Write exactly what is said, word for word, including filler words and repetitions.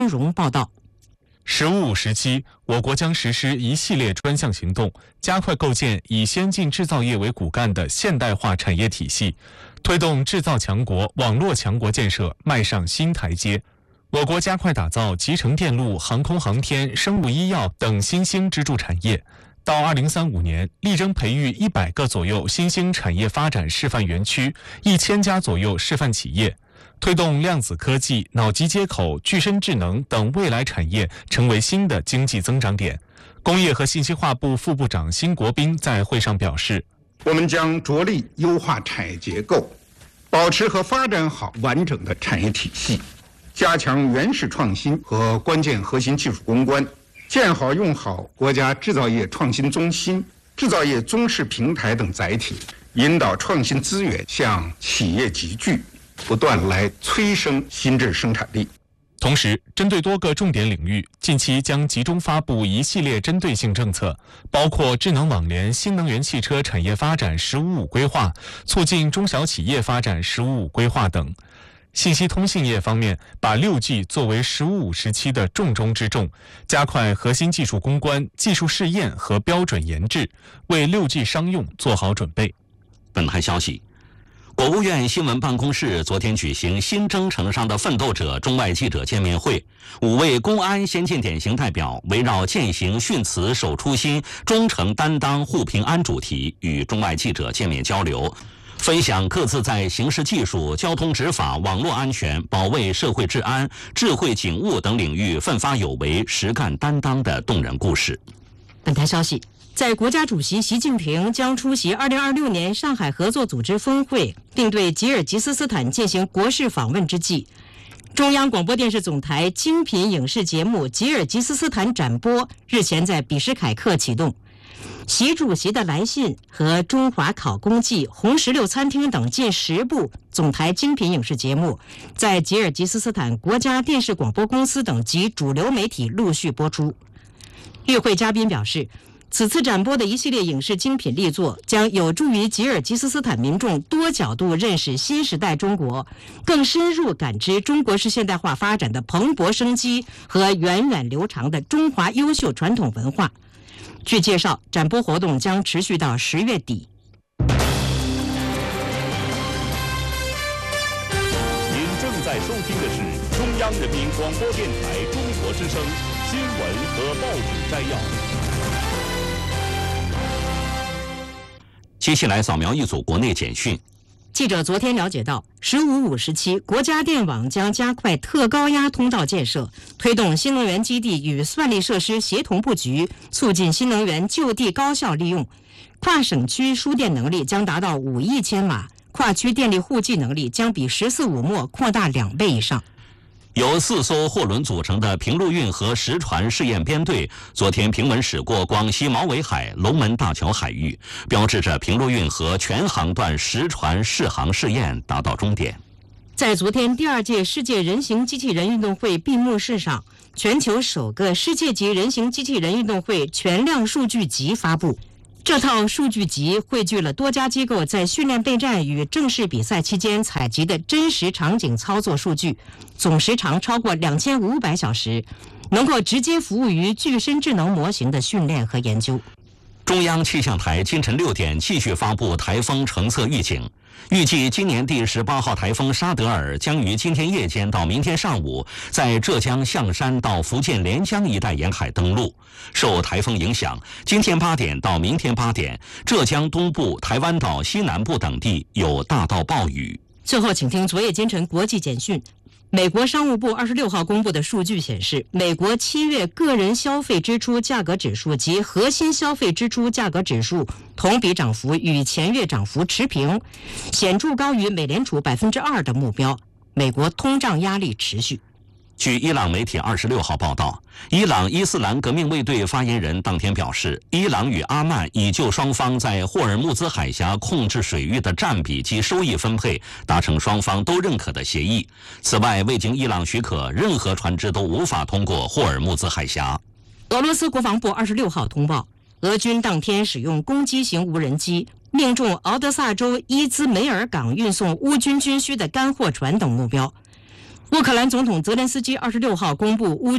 荣报道。 十五五时期，我国将实施一系列专项行动，加快构建以先进制造业为骨干的现代化产业体系，推动制造强国、网络强国建设迈上新台阶。我国加快打造集成电路、航空航天、生物医药等新兴支柱产业。到二零三五年，力争培育一百个左右新兴产业发展示范园区，一千家左右示范企业。推动量子科技、脑机接口、具身智能等未来产业成为新的经济增长点。工业和信息化部副部长辛国斌在会上表示， 我们将着力优化产业结构，保持和发展好完整的产业体系，加强原始创新和关键核心技术攻关，建好用好国家制造业创新中心、制造业综示平台等载体，引导创新资源向企业集聚，不断来催生新质生产力。 同时，针对多个重点领域，近期将集中发布一系列针对性政策，包括智能网联、新能源汽车产业发展“十五五”规划、促进中小企业发展“十五五”规划等。信息通信业方面，把 六 G 作为“十五五”时期的重中之重，加快核心技术攻关、技术试验和标准研制，为 六 G 商用做好准备。 本台消息，国务院新闻办公室昨天举行新征程上的奋斗者中外记者见面会，五位公安先进典型代表围绕践行训词守初心、忠诚担当护平安主题与中外记者见面交流，分享各自在刑事技术、交通执法、网络安全、保卫社会治安、智慧警务等领域奋发有为、实干担当的动人故事。 本台消息，在国家主席习近平将出席二零二六年上海合作组织峰会，并对吉尔吉斯斯坦进行国事访问之际，中央广播电视总台精品影视节目《吉尔吉斯斯坦展播》日前在比什凯克启动。习主席的来信和中华考公记、红石榴餐厅等近十部总台精品影视节目，在吉尔吉斯斯坦国家电视广播公司等及主流媒体陆续播出。与会嘉宾表示，此次展播的一系列影视精品力作将有助于吉尔吉斯斯坦民众多角度认识新时代中国，更深入感知中国式现代化发展的蓬勃生机和源远流长的中华优秀传统文化。据介绍，展播活动将持续到十月底。 您正在收听的是中央人民广播电台中国之声新闻和报纸摘要。 接下来扫描一组国内简讯。 记者昨天了解到，十五五时期，国家电网将加快特高压通道建设，推动新能源基地与算力设施协同布局，促进新能源就地高效利用。跨省区输电能力将达到五亿千瓦，跨区电力互计能力将比十四五末扩大两倍以上。 由四艘货轮组成的平陆运河实船试验编队昨天平稳驶过广西毛尾海龙门大桥海域，标志着平陆运河全航段实船试航试验达到终点。 在昨天第二届世界人形机器人运动会闭幕式上，全球首个世界级人形机器人运动会全量数据集发布。这套数据集汇聚了多家机构在训练备战与正式比赛期间采集的真实场景操作数据，总时长超过两千五百小时，能够直接服务于具身智能模型的训练和研究。 中央气象台清晨六点继续发布台风橙色预警，预计今年第十八号台风沙德尔将于今天夜间到明天上午在浙江象山到福建连江一带沿海登陆。受台风影响，今天八点到明天八点，浙江东部、台湾岛西南部等地有大到暴雨。 最后，请听昨夜今晨国际简讯。美国商务部二十六号公布的数据显示，美国七月个人消费支出价格指数及核心消费支出价格指数同比涨幅与前月涨幅持平，显著高于美联储百分之二的目标。美国通胀压力持续。 据伊朗媒体二十六号报道，伊朗伊斯兰革命卫队发言人当天表示，伊朗与阿曼已就双方在霍尔木兹海峡控制水域的占比及收益分配达成双方都认可的协议。此外，未经伊朗许可，任何船只都无法通过霍尔木兹海峡。 俄罗斯国防部二十六号通报，俄军当天使用攻击型无人机命中敖德萨州伊兹梅尔港运送乌军军需的干货船等目标。 乌克兰总统泽连斯基二十六号公布乌